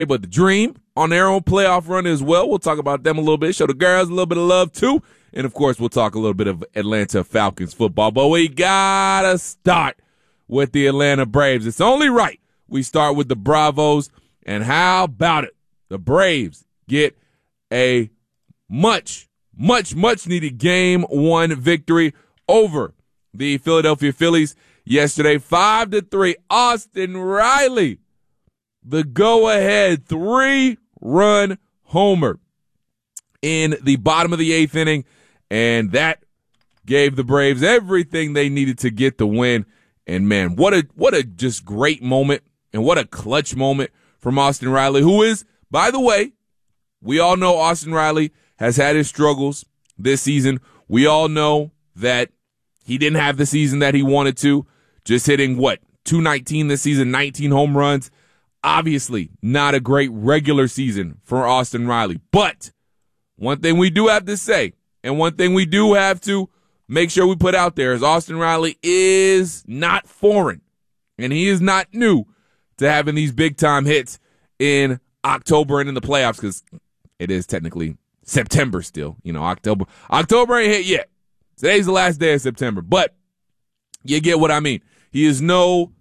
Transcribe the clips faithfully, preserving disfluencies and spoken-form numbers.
but the Dream on their own playoff run as well. We'll talk about them a little bit, show the girls a little bit of love too. And, of course, we'll talk a little bit of Atlanta Falcons football. But we got to start with the Atlanta Braves. It's only right we start with the Bravos. And how about it? The Braves get a much, much, much needed game one victory over the Philadelphia Phillies yesterday. Five to three. Austin Riley, the go-ahead three-run homer in the bottom of the eighth inning. And that gave the Braves everything they needed to get the win. And, man, what a what a just great moment and what a clutch moment from Austin Riley, who is, by the way, we all know Austin Riley has had his struggles this season. We all know that he didn't have the season that he wanted to, just hitting, what, two nineteen this season, nineteen home runs. Obviously, not a great regular season for Austin Riley. But one thing we do have to say, and one thing we do have to make sure we put out there is Austin Riley is not foreign, and he is not new to having these big-time hits in October and in the playoffs, because it is technically September still. You know, October October ain't hit yet. Today's the last day of September, but you get what I mean. He is no,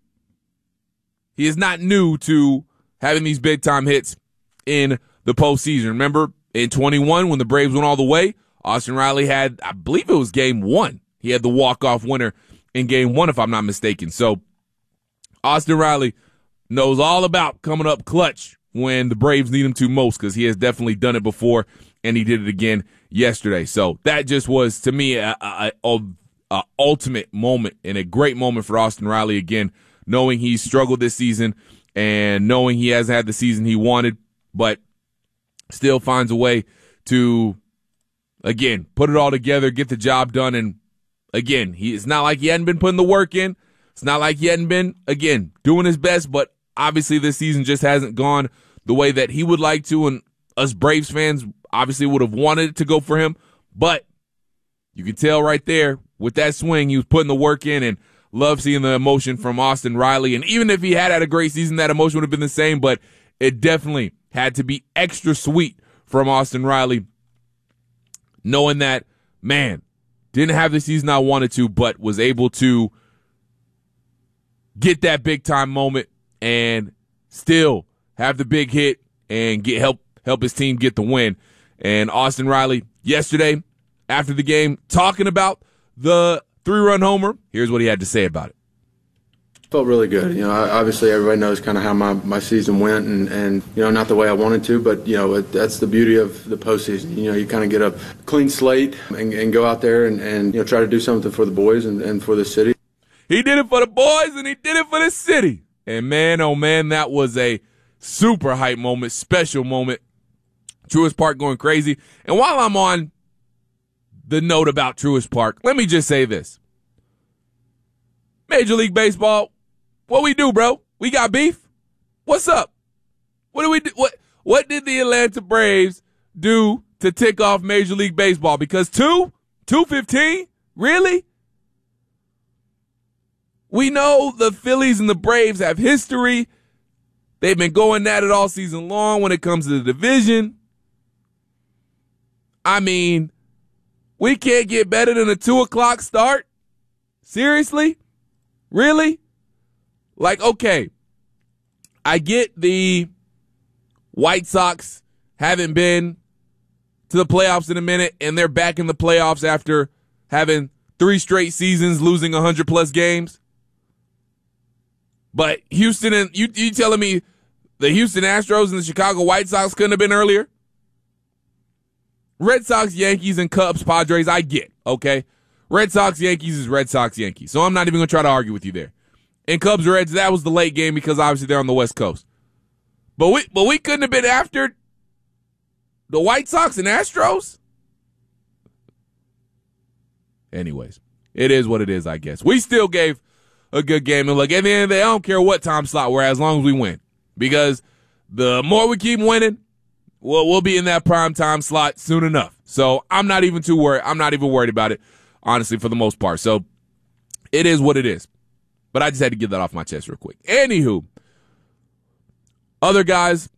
he is not new to having these big-time hits in the postseason. Remember, in twenty-one, when the Braves went all the way, Austin Riley had, I believe it was game one. He had the walk-off winner in game one, if I'm not mistaken. So Austin Riley knows all about coming up clutch when the Braves need him to most, because he has definitely done it before, and he did it again yesterday. So that just was, to me, a, a, a, a ultimate moment and a great moment for Austin Riley, again, knowing he's struggled this season and knowing he hasn't had the season he wanted, but still finds a way to, again, put it all together, get the job done. And, again, he it's not like he hadn't been putting the work in. It's not like he hadn't been, again, doing his best, but obviously this season just hasn't gone the way that he would like to, and us Braves fans obviously would have wanted it to go for him. But you can tell right there with that swing, he was putting the work in, and love seeing the emotion from Austin Riley. And even if he had had a great season, that emotion would have been the same, but it definitely had to be extra sweet from Austin Riley, knowing that, man, didn't have the season I wanted to, but was able to get that big-time moment and still have the big hit and get help help his team get the win. And Austin Riley, yesterday, after the game, talking about the three-run homer, here's what he had to say about it. Felt really good. You know, obviously everybody knows kind of how my, my season went, and, and, you know, not the way I wanted to, but, you know, it, that's the beauty of the postseason. You know, you kind of get a clean slate and, and go out there and, and, you know, try to do something for the boys and, and for the city. He did it for the boys, and he did it for the city. And, man, oh, man, that was a super hype moment, special moment. Truist Park going crazy. And while I'm on the note about Truist Park, let me just say this. Major League Baseball, what we do, bro? We got beef? What's up? What do we do? What, what did the Atlanta Braves do to tick off Major League Baseball? Because two? two fifteen? Really? We know the Phillies and the Braves have history. They've been going at it all season long when it comes to the division. I mean, we can't get better than a two o'clock start? Seriously? Really? Like, okay, I get the White Sox haven't been to the playoffs in a minute, and they're back in the playoffs after having three straight seasons, losing one hundred plus games. But Houston and you, you telling me the Houston Astros and the Chicago White Sox couldn't have been earlier? Red Sox, Yankees, and Cubs, Padres, I get, okay? Red Sox, Yankees is Red Sox, Yankees. So I'm not even going to try to argue with you there. And Cubs, Reds, that was the late game because obviously they're on the West Coast. But we, but we couldn't have been after the White Sox and Astros? Anyways, it is what it is, I guess. We still gave a good game. And look, at the end of the day, I don't care what time slot we're at as long as we win. Because the more we keep winning, we'll, we'll be in that prime time slot soon enough. So I'm not even too worried. I'm not even worried about it, honestly, for the most part. So it is what it is. But I just had to get that off my chest real quick. Anywho, Other guys